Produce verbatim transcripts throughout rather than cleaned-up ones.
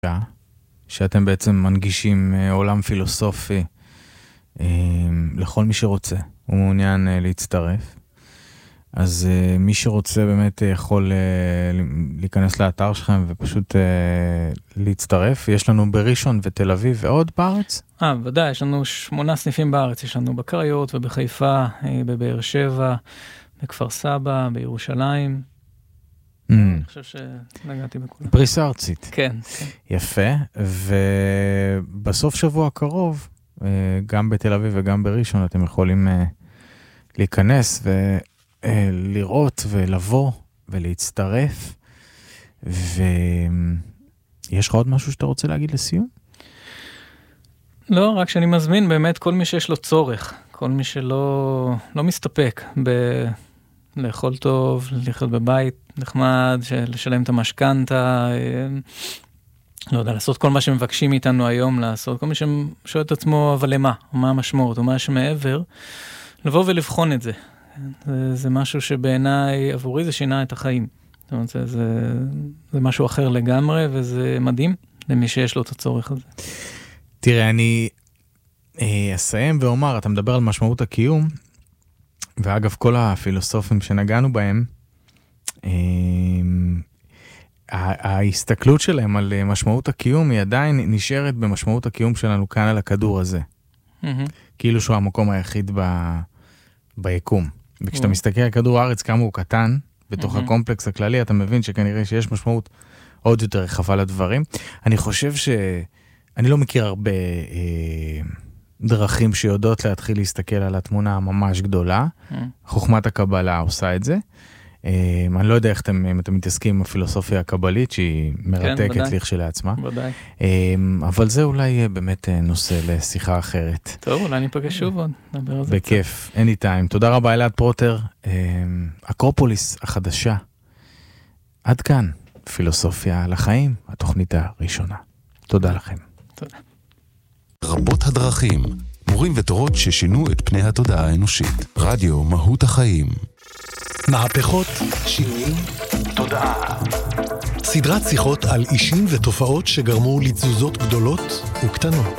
שאתם בעצם מנגישים עולם פילוסופי לכל מי שרוצה, הוא מעוניין להצטרף. אז מי שרוצה באמת יכול להיכנס לאתר שלכם ופשוט להצטרף. יש לנו בראשון ותל אביב ועוד בארץ? אה, ודאי, יש לנו שמונה סניפים בארץ, יש לנו בקריות ובחיפה, בבאר שבע, בכפר סבא, בירושלים. אני חושב שנגעתי בכולם. פריסה ארצית. כן. יפה, ובסוף שבוע הקרוב, גם בתל אביב וגם בראשון, אתם יכולים להיכנס ולראות ולבוא ולהצטרף. ויש לך עוד משהו שאתה רוצה להגיד לסיום? לא, רק שאני מזמין באמת כל מי שיש לו צורך, כל מי שלא לא מסתפק ב... לאכול טוב, לחיות בבית נחמד, לשלם את המשכנתה, לא יודע, לעשות כל מה שמבקשים מאיתנו היום לעשות, כל מי ששואל את עצמו, אבל למה? או מה המשמעות? או מה שמעבר? לבוא ולבחון את זה. זה, זה משהו שבעיניי, עבורי זה שינה את החיים. זאת אומרת, זה, זה, זה משהו אחר לגמרי, וזה מדהים למי שיש לו את הצורך הזה. תראה, אני אה, אסיים ואומר, אתה מדבר על משמעות הקיום, ואגב, כל הפילוסופים שנגענו בהם, ההסתכלות שלהם על משמעות הקיום היא עדיין נשארת במשמעות הקיום שלנו כאן על הכדור הזה. כאילו שהוא המקום היחיד ביקום. וכשאתה מסתכל על כדור הארץ כמה הוא קטן, בתוך הקומפלקס הכללי, אתה מבין שכנראה שיש משמעות עוד יותר רחבה לדברים. אני חושב ש... אני לא מכיר הרבה... דרכים שיודעות להתחיל להסתכל על התמונה ממש גדולה. חוכמת הקבלה עושה את זה. אני לא יודע איך אתם, אם אתם מתעסקים עם הפילוסופיה הקבלית, שהיא מרתקת לכשלעצמה. ודאי. אבל זה אולי באמת נושא לשיחה אחרת. טוב, אולי ניפגש שוב עוד. בכיף, anytime. תודה רבה אלעד פרוטר. אקרופוליס החדשה. עד כאן, פילוסופיה לחיים, התוכנית הראשונה. תודה לכם. תודה. רבות הדרכים, מורים ותורות ששינו את פני התודעה האנושית. רדיו מהות החיים. מהפכות, שינויים, תודעה. סדרת שיחות על אישים ותופעות שגרמו לתזוזות גדולות וקטנות.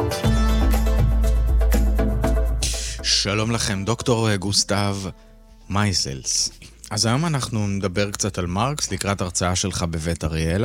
שלום לכם, דוקטור גוסטב מייזלס. אז היום אנחנו נדבר קצת על מרקס לקראת הרצאה שלך בבית אריאלה,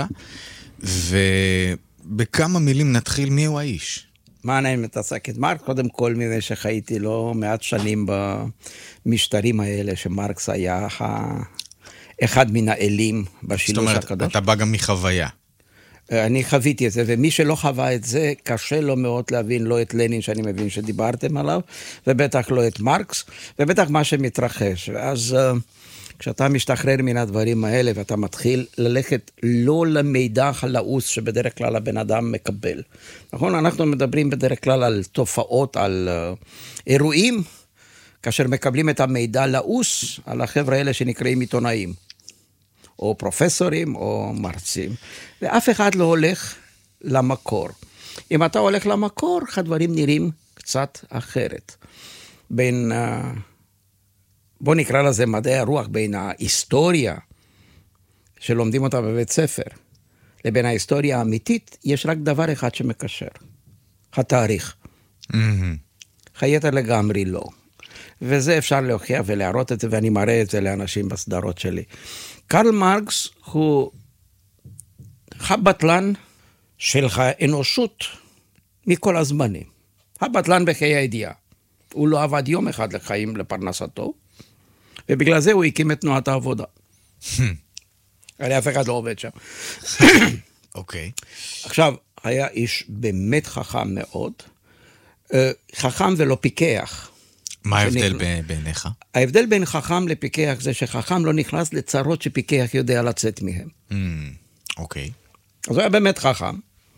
ובכמה מילים נתחיל מיהו האיש. מה אני מתעסק את מרקס? קודם כל, מזה שחייתי לא מעט שנים במשטרים האלה, שמרקס היה אחד מן האלים בשילוש הקדוש. זאת אומרת, אתה בא גם מחוויה. אני חוויתי את זה, ומי שלא חווה את זה, קשה לו מאוד להבין לא את לנין, שאני מבין שדיברתם עליו, ובטח לא את מרקס, ובטח מה שמתרחש. ואז כשאתה משתחרר מן הדברים האלה, ואתה מתחיל ללכת לא למידע הלעוס שבדרך כלל הבן אדם מקבל. נכון? אנחנו מדברים בדרך כלל על תופעות, על אירועים, כאשר מקבלים את המידע לעוס, על החבר'ה האלה שנקראים עיתונאים, או פרופסורים, או מרצים. ואף אחד לא הולך למקור. אם אתה הולך למקור, הדברים נראים קצת אחרת. בין... בוא נקרא לזה מדעי הרוח, בין ההיסטוריה שלומדים אותה בבית ספר, לבין ההיסטוריה האמיתית, יש רק דבר אחד שמקשר, התאריך. Mm-hmm. חייתר לגמרי לא. וזה אפשר להוכיח ולהראות את זה, ואני מראה את זה לאנשים בסדרות שלי. קרל מרקס הוא הבטלן של האנושות מכל הזמנים. הבטלן בחיי הידיעה. הוא לא עבד יום אחד לחיים לפרנסתו, ובגלל זה הוא הקים את תנועת העבודה. הרי אף אחד לא עובד שם. אוקיי. עכשיו, היה איש באמת חכם מאוד, חכם ולא פיקח. מה ההבדל בעיניך? ההבדל בין חכם לפיקח זה שחכם לא נכנס לצרות שפיקח יודע לצאת מהם. אוקיי. אז הוא היה באמת חכם.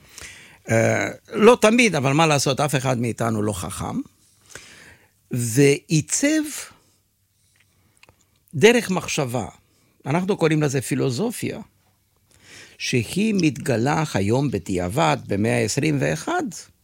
לא תמיד, אבל מה לעשות, אף אחד מאיתנו לא חכם. ועיצב דרך מחשבה, אנחנו קוראים לזה פילוסופיה, שהיא מתגלה היום בדיעבד במאה ה-עשרים ואחת,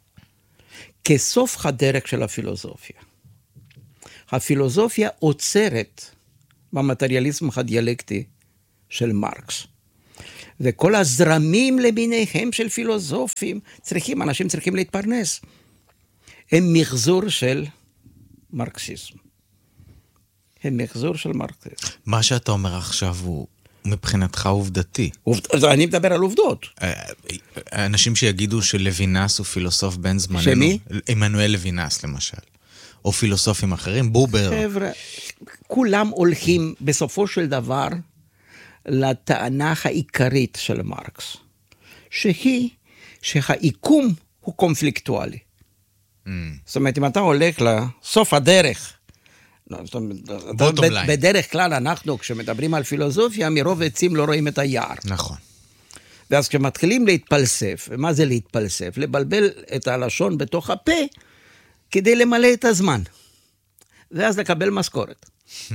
כסוף הדרך של הפילוסופיה. הפילוסופיה עוצרת במטריאליזם הדיאלקטי של מרקס. וכל הזרמים למיניהם של פילוסופים, צריכים, אנשים צריכים להתפרנס. הם מחזור של מרקסיזם. הם מחזור של מרקסיזם. מה שאתה אומר עכשיו הוא מבחינתך עובדתי. אני מדבר על עובדות. אנשים שיגידו שלוינס הוא פילוסוף בן זמננו. שמי? עמנואל לוינס למשל. או פילוסופים אחרים, בובר. חבר'ה, כולם הולכים בסופו של דבר לטענה העיקרית של מרקס, שהיא שהעיקום הוא קונפליקטואלי. Mm. זאת אומרת, אם אתה הולך לסוף הדרך, בדרך כלל אנחנו, כשמדברים על פילוסופיה, מרוב עצים לא רואים את היער. נכון. ואז כשמתחילים להתפלסף, ומה זה להתפלסף? לבלבל את הלשון בתוך הפה, כדי למלא את הזמן. ואז לקבל משכורת.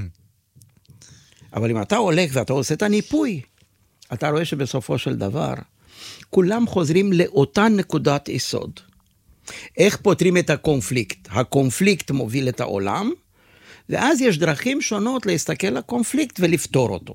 אבל אם אתה הולך ואתה עושה את הניפוי, אתה רואה שבסופו של דבר, כולם חוזרים לאותה נקודת יסוד. איך פותרים את הקונפליקט? הקונפליקט מוביל את העולם, ואז יש דרכים שונות להסתכל על הקונפליקט ולפתור אותו.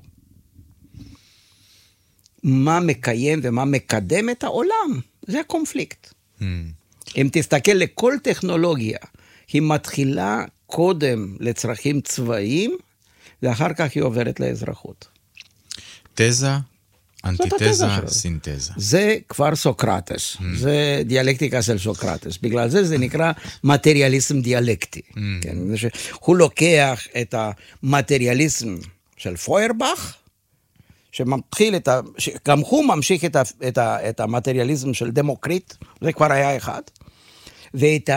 מה מקיים ומה מקדם את העולם? זה הקונפליקט. Mm. אם תסתכל לכל טכנולוגיה, היא מתחילה קודם לצרכים צבאיים, ואחר כך היא עוברת לאזרחות. תזה, אנטיתזה, סינתזה. זה כבר סוקרטס, mm. זה דיאלקטיקה של סוקרטס, בגלל זה זה נקרא מטריאליזם דיאלקטי. Mm. כן? הוא לוקח את המטריאליזם של פוירבך, שמתחיל את ה... גם הוא ממשיך את, ה... את, ה... את המטריאליזם של דמוקריט, זה כבר היה אחד, ואת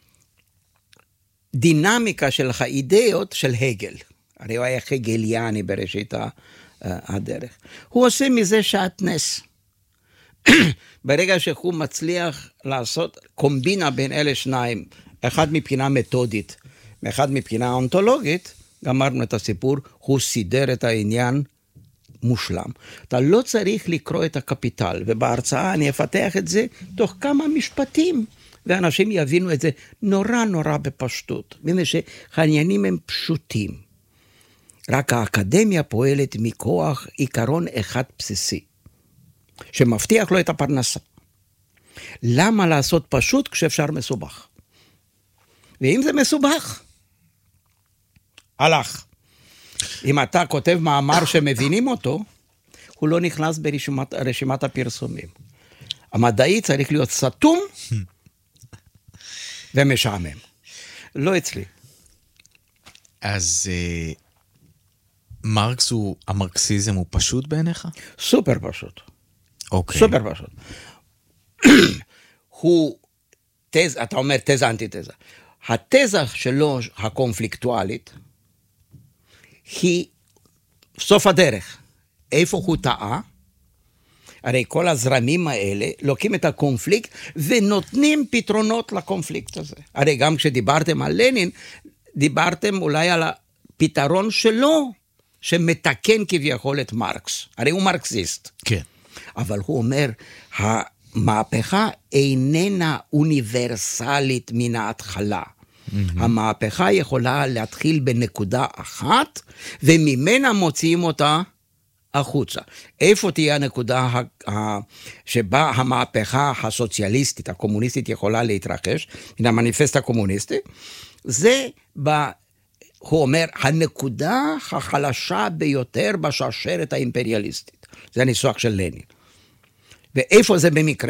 הדינמיקה של האידאות של הגל. הרי הוא היה הגליאני בראשית הדרך. הוא עושה מזה שעת נס. ברגע שהוא מצליח לעשות קומבינה בין אלה שניים, אחד מבחינה מתודית, ואחד מבחינה אונתולוגית, גמרנו את הסיפור, הוא סידר את העניין מושלם. אתה לא צריך לקרוא את הקפיטל, ובהרצאה אני אפתח את זה תוך כמה משפטים, ואנשים יבינו את זה נורא נורא בפשטות, מפני שהעניינים הם פשוטים. רק האקדמיה פועלת מכוח עיקרון אחד בסיסי, שמבטיח לו את הפרנסה. למה לעשות פשוט כשאפשר מסובך? ואם זה מסובך, הלך. אם אתה כותב מאמר שמבינים אותו, הוא לא נכנס ברשימת רשימת הפרסומים. המדעי צריך להיות סתום ומשעמם. לא אצלי. אז uh, מרקס הוא, המרקסיזם הוא פשוט בעיניך? סופר פשוט. אוקיי. סופר פשוט. הוא תזה, אתה אומר תזה אנטיתזה. התזה שלו הקונפליקטואלית, היא סוף הדרך. איפה הוא טעה? הרי כל הזרמים האלה לוקחים את הקונפליקט ונותנים פתרונות לקונפליקט הזה. הרי גם כשדיברתם על לנין, דיברתם אולי על הפתרון שלו, שמתקן כביכול את מרקס. הרי הוא מרקסיסט. כן. אבל הוא אומר, המהפכה איננה אוניברסלית מן ההתחלה. Mm-hmm. המהפכה יכולה להתחיל בנקודה אחת, וממנה מוציאים אותה החוצה. איפה תהיה הנקודה שבה המהפכה הסוציאליסטית, הקומוניסטית, יכולה להתרחש, מן המניפסט הקומוניסטי? זה, ב, הוא אומר, הנקודה החלשה ביותר בשרשרת האימפריאליסטית. זה הניסוח של לנין. ואיפה זה במקרה?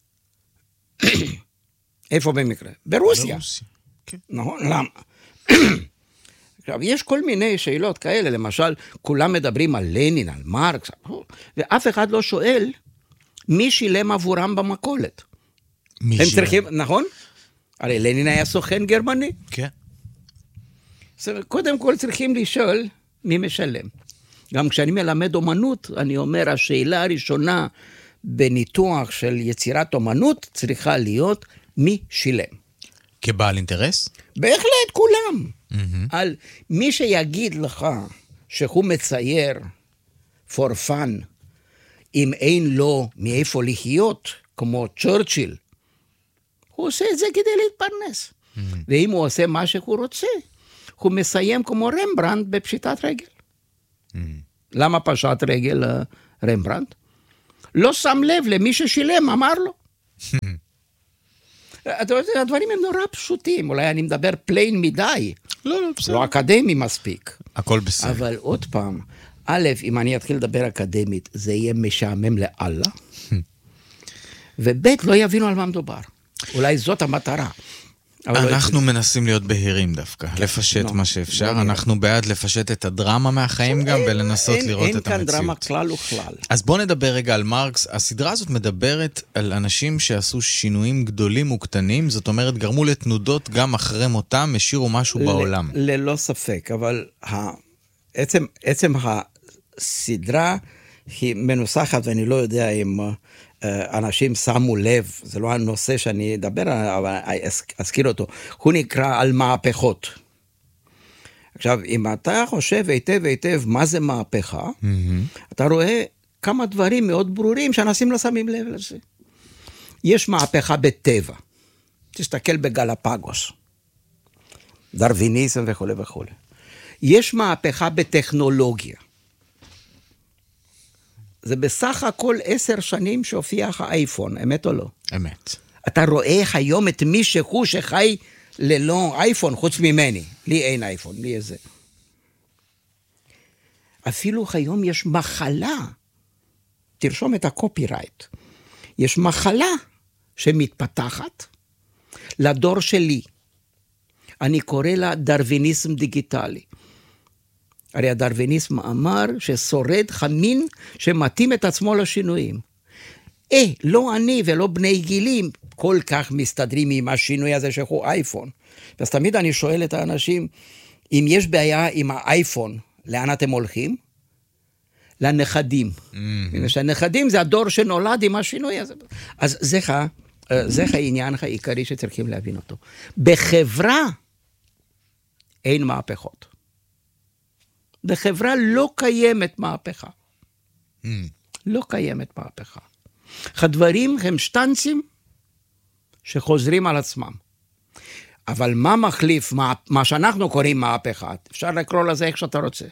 איפה במקרה? ברוסיה. ברוסיה. נכון? למה? עכשיו, יש כל מיני שאלות כאלה, למשל, כולם מדברים על לנין, על מרקס, ואף אחד לא שואל מי שילם עבורם במקולת. מי הם שילם? צריכים, נכון? הרי לנין היה סוכן גרמני. כן. קודם כל צריכים לשאול מי משלם. גם כשאני מלמד אומנות, אני אומר, השאלה הראשונה בניתוח של יצירת אומנות צריכה להיות מי שילם. כבעל אינטרס? בהחלט, כולם. Mm-hmm. על מי שיגיד לך שהוא מצייר for fun, אם אין לו מאיפה לחיות, כמו צ'רצ'יל, הוא עושה את זה כדי להתפרנס. Mm-hmm. ואם הוא עושה מה שהוא רוצה, הוא מסיים כמו רמברנט בפשיטת רגל. Mm-hmm. למה פשט רגל רמברנט? לא שם לב למי ששילם, אמר לו. הדברים הם נורא פשוטים, אולי אני מדבר פליין מדי, לא, לא, בסדר. לא אקדמי מספיק. הכל בסדר. אבל עוד פעם, א', אם אני אתחיל לדבר אקדמית, זה יהיה משעמם לאללה, וב', לא יבינו על מה מדובר. אולי זאת המטרה. אנחנו מנסים להיות בהירים דווקא, לפשט מה שאפשר, אנחנו בעד לפשט את הדרמה מהחיים גם, ולנסות לראות את המציאות. אין כאן דרמה כלל וכלל. אז בוא נדבר רגע על מרקס. הסדרה הזאת מדברת על אנשים שעשו שינויים גדולים וקטנים, זאת אומרת, גרמו לתנודות גם אחרי מותם, השאירו משהו בעולם. ללא ספק, אבל עצם הסדרה היא מנוסחת, ואני לא יודע אם אנשים שמו לב, זה לא הנושא שאני אדבר, אבל אזכיר אותו, הוא נקרא על מהפכות. עכשיו, אם אתה חושב היטב היטב מה זה מהפכה, אתה רואה כמה דברים מאוד ברורים שאנשים לא שמים לב לזה. יש מהפכה בטבע, תסתכל בגלפגוס, דרוויניזם וכו' וכו'. יש מהפכה בטכנולוגיה, זה בסך הכל עשר שנים שהופיע האייפון, אמת או לא? אמת. אתה רואה היום את מישהו שחי ללא אייפון, חוץ ממני. לי אין אייפון, לי איזה. אפילו היום יש מחלה, תרשום את הקופירייט, יש מחלה שמתפתחת לדור שלי. אני קורא לה דרוויניזם דיגיטלי. הרי הדרוויניזם אמר ששורד חמין שמתאים את עצמו לשינויים. אה, לא אני ולא בני גילים כל כך מסתדרים עם השינוי הזה שהוא אייפון. אז תמיד אני שואל את האנשים, אם יש בעיה עם האייפון, לאן אתם הולכים? לנכדים. Mm-hmm. הנכדים זה הדור שנולד עם השינוי הזה. אז זה, זה העניין העיקרי שצריכים להבין אותו. בחברה אין מהפכות. בחברה לא קיימת מהפכה. Mm. לא קיימת מהפכה. הדברים הם שטנצים שחוזרים על עצמם. אבל מה מחליף, מה, מה שאנחנו קוראים מהפכה? אפשר לקרוא לזה איך שאתה רוצה.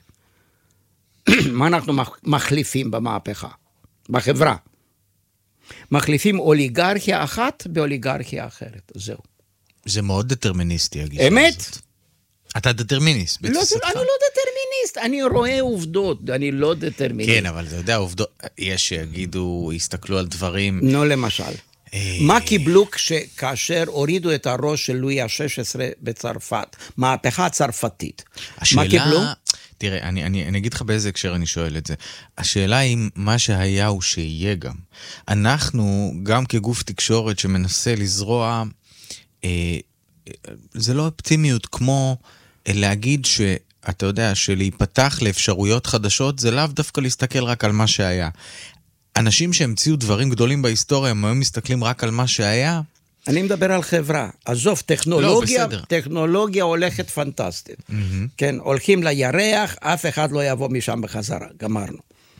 מה אנחנו מחליפים במהפכה? בחברה. מחליפים אוליגרכיה אחת באוליגרכיה אחרת. זהו. זה מאוד דטרמיניסטי, הגישה הזאת. אמת? אתה דטרמיניסט, לא, בתפיסתך. אני לא דטרמיניסט, אני רואה עובדות, אני לא דטרמיניסט. כן, אבל אתה יודע, עובדות, יש שיגידו, יסתכלו על דברים. נו, למשל. מה קיבלו כאשר הורידו את הראש של לואי ה-שש עשרה בצרפת? מהפכה הצרפתית. השאלה, מה קיבלו? תראה, אני, אני, אני אגיד לך באיזה הקשר אני שואל את זה. השאלה היא מה שהיה הוא שיהיה גם. אנחנו, גם כגוף תקשורת שמנסה לזרוע, אה, זה לא אופטימיות כמו להגיד שאתה יודע, שלהיפתח לאפשרויות חדשות, זה לאו דווקא להסתכל רק על מה שהיה. אנשים שהמציאו דברים גדולים בהיסטוריה, הם היום מסתכלים רק על מה שהיה. אני מדבר על חברה. עזוב, טכנולוגיה, לא, טכנולוגיה הולכת פנטסטית. Mm-hmm. כן, הולכים לירח, אף אחד לא יבוא משם בחזרה, גמרנו.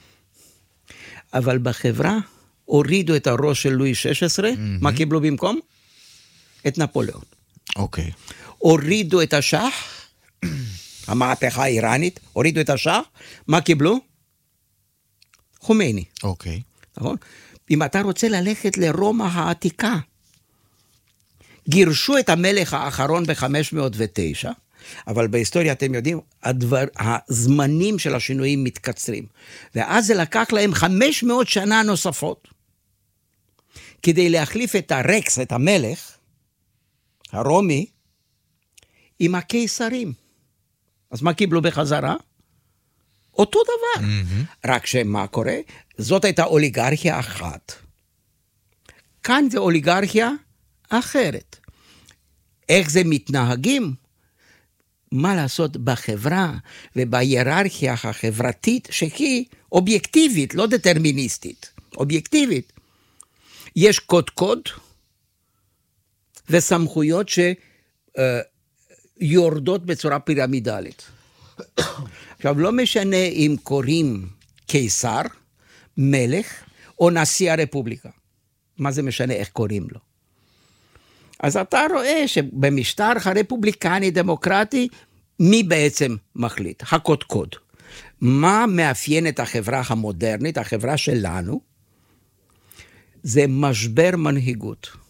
אבל בחברה, הורידו את הראש של לואי ה-שש עשרה, mm-hmm. מה קיבלו במקום? את נפוליאון. אוקיי. Okay. הורידו את השח, המהפכה האיראנית, הורידו את השח, מה קיבלו? חומייני. אוקיי. נכון? אם אתה רוצה ללכת לרומא העתיקה, גירשו את המלך האחרון ב-חמש מאות ותשע, אבל בהיסטוריה אתם יודעים, הדבר, הזמנים של השינויים מתקצרים. ואז זה לקח להם חמש מאות שנה נוספות, כדי להחליף את הרקס, את המלך, הרומי, עם הקיסרים. אז מה קיבלו בחזרה? אותו דבר. Mm-hmm. רק שמה קורה? זאת הייתה אוליגרכיה אחת. כאן זה אוליגרכיה אחרת. איך זה מתנהגים? מה לעשות בחברה ובהיררכיה החברתית שהיא אובייקטיבית, לא דטרמיניסטית, אובייקטיבית. יש קוד קוד וסמכויות שיורדות בצורה פירמידלית. עכשיו, לא משנה אם קוראים קיסר, מלך, או נשיא הרפובליקה. מה זה משנה איך קוראים לו? אז אתה רואה שבמשטר הרפובליקני דמוקרטי, מי בעצם מחליט? הקודקוד. מה מאפיין את החברה המודרנית, החברה שלנו? זה משבר מנהיגות.